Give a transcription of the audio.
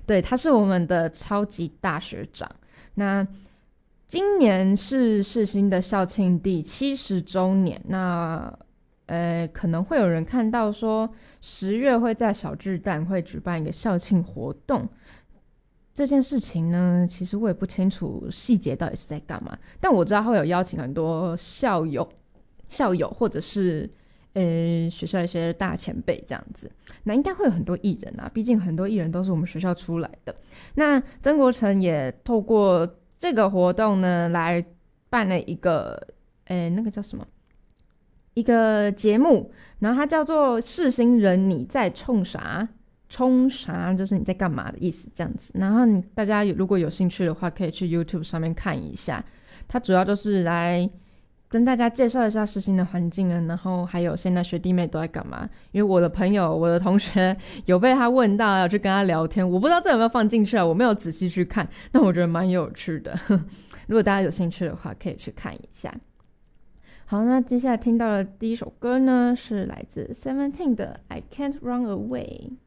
对，他是我们的超级大学长。那今年是世新的校庆第70周年，那可能会有人看到说10月会在小巨蛋会举办一个校庆活动。这件事情呢，其实我也不清楚细节到底是在干嘛，但我知道他会有邀请很多校友或者是学校一些大前辈这样子。那应该会有很多艺人啊，毕竟很多艺人都是我们学校出来的。那曾国城也透过这个活动呢，来办了一个那个叫什么一个节目，然后它叫做世新人你在冲啥，冲啥就是你在干嘛的意思这样子。然后大家如果有兴趣的话，可以去 YouTube 上面看一下。它主要就是来跟大家介绍一下世新的环境啊，然后还有现在学弟妹都在干嘛。因为我的朋友我的同学有被他问到，要去跟他聊天，我不知道这有没有放进去啊，我没有仔细去看，那我觉得蛮有趣的如果大家有兴趣的话，可以去看一下。好，那接下来听到的第一首歌呢，是来自 Seventeen 的 I Can't Run Away。